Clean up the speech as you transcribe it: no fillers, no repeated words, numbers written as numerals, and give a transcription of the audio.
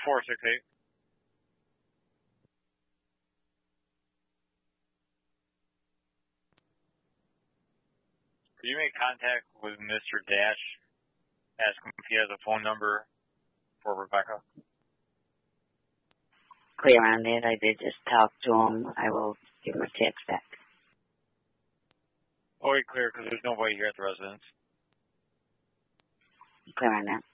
468. Could you make contact with Mr. Dash? Ask him if he has a phone number for Rebecca. Clear on that. I did just talk to him. I will give him a text back. Oh, wait, clear, because there's nobody here at the residence. Clear on that.